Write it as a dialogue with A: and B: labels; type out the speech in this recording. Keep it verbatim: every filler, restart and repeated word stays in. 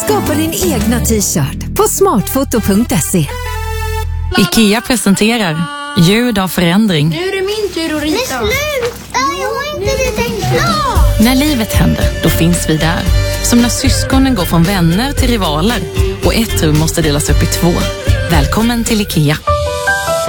A: Skapa din egna t-shirt på smartfoto punkt se.
B: IKEA presenterar Ljud av förändring.
C: Nu är det min tur att rita.
D: Men sluta, jag har inte ritat klart.
B: När livet händer, då finns vi där. Som när syskonen går från vänner till rivaler och ett rum måste delas upp i två. Välkommen till IKEA.